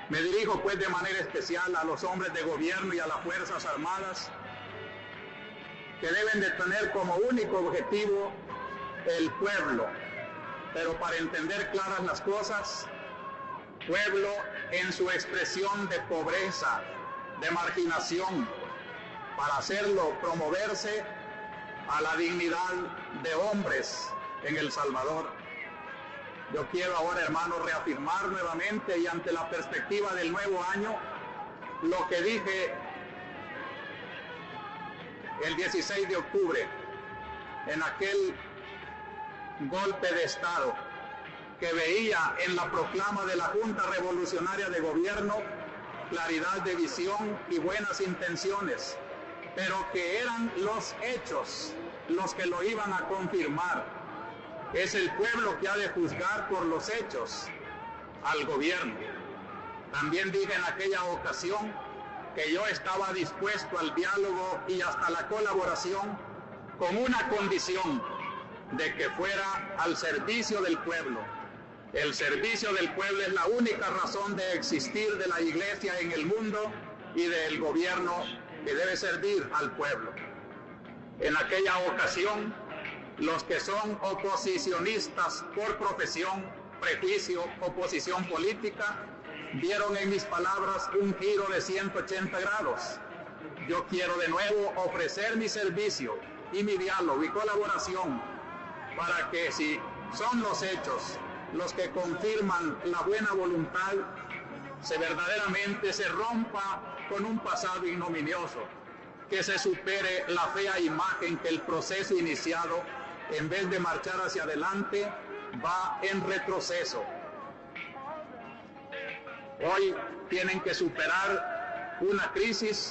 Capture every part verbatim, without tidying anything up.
Me dirijo pues de manera especial a los hombres de gobierno y a las Fuerzas Armadas, que deben de tener como único objetivo el pueblo, pero para entender claras las cosas, pueblo en su expresión de pobreza, de marginación, para hacerlo promoverse a la dignidad de hombres en El Salvador. Yo quiero ahora, hermanos, reafirmar nuevamente y ante la perspectiva del nuevo año, lo que dije el dieciséis de octubre, en aquel golpe de Estado, que veía en la proclama de la Junta Revolucionaria de Gobierno claridad de visión y buenas intenciones, pero que eran los hechos los que lo iban a confirmar. Es el pueblo que ha de juzgar por los hechos al gobierno. También dije en aquella ocasión que yo estaba dispuesto al diálogo y hasta la colaboración con una condición, de que fuera al servicio del pueblo. El servicio del pueblo es la única razón de existir de la Iglesia en el mundo y del gobierno que debe servir al pueblo. En aquella ocasión, los que son oposicionistas por profesión, prejuicio, oposición política, vieron en mis palabras un giro de ciento ochenta grados. Yo quiero de nuevo ofrecer mi servicio y mi diálogo y colaboración para que, si son los hechos los que confirman la buena voluntad, se verdaderamente se rompa con un pasado ignominioso, que se supere la fea imagen que el proceso iniciado, en vez de marchar hacia adelante, va en retroceso. Hoy tienen que superar una crisis,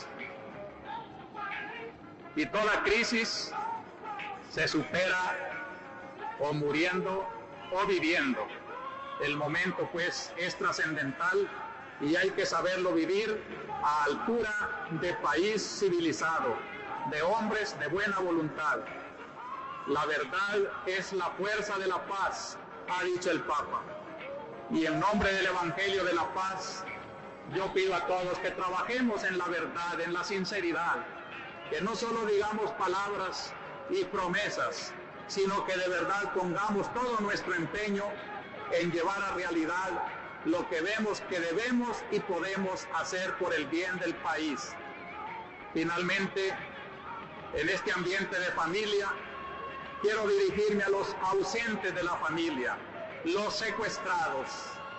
y toda crisis se supera o muriendo o viviendo. El momento pues es trascendental y hay que saberlo vivir a altura de país civilizado, de hombres de buena voluntad. La verdad es la fuerza de la paz, ha dicho el Papa. Y en nombre del Evangelio de la Paz, yo pido a todos que trabajemos en la verdad, en la sinceridad, que no solo digamos palabras y promesas, sino que de verdad pongamos todo nuestro empeño en llevar a realidad lo que vemos que debemos y podemos hacer por el bien del país. Finalmente, en este ambiente de familia, quiero dirigirme a los ausentes de la familia, los secuestrados,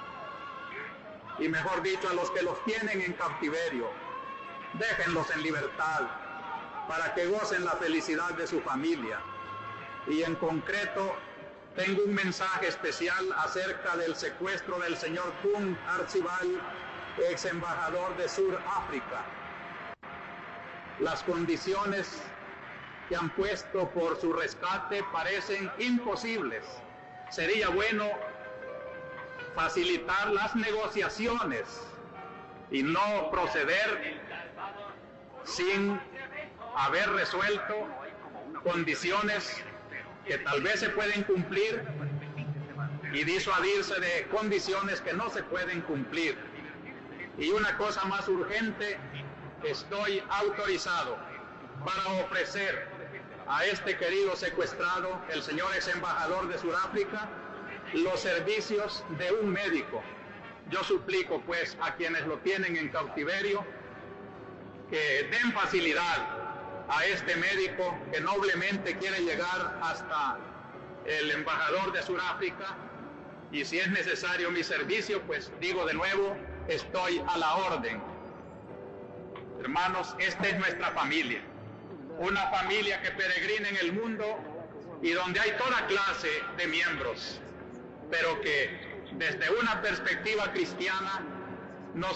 y mejor dicho, a los que los tienen en cautiverio. Déjenlos en libertad para que gocen la felicidad de su familia. Y en concreto, tengo un mensaje especial acerca del secuestro del señor Kung Archibald, ex embajador de Sudáfrica. Las condiciones que han puesto por su rescate parecen imposibles. Sería bueno facilitar las negociaciones y no proceder sin haber resuelto condiciones que tal vez se pueden cumplir y disuadirse de condiciones que no se pueden cumplir. Y una cosa más urgente, estoy autorizado para ofrecer a este querido secuestrado, el señor ex embajador de Sudáfrica, los servicios de un médico. Yo suplico pues a quienes lo tienen en cautiverio que den facilidad a este médico que noblemente quiere llegar hasta el embajador de Sudáfrica, y si es necesario mi servicio, pues digo de nuevo, estoy a la orden. Hermanos, esta es nuestra familia, una familia que peregrina en el mundo y donde hay toda clase de miembros, pero que desde una perspectiva cristiana